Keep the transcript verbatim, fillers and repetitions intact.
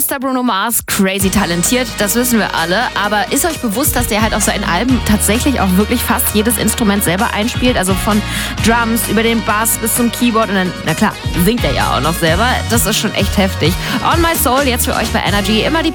Star Bruno Mars, crazy talentiert, das wissen wir alle. Aber ist euch bewusst, dass der halt auf seinen Alben tatsächlich auch wirklich fast jedes Instrument selber einspielt? Also von Drums über den Bass bis zum Keyboard. Und dann, na klar, singt er ja auch noch selber. Das ist schon echt heftig. On My Soul, jetzt für euch bei Energy. Immer die